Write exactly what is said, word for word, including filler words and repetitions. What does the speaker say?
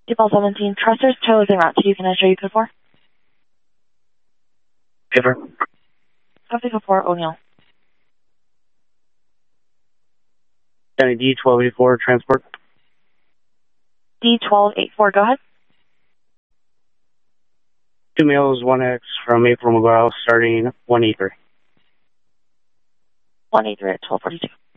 Default seventeen, Trusters, tow is en route to you. Can I show you code four? Paper. Copy code four, O'Neill. County D twelve eighty-four, transport. D twelve eighty-four, go ahead. Two males, one X from April McGraw, starting one eighty-three. one eighty-three at twelve forty-two.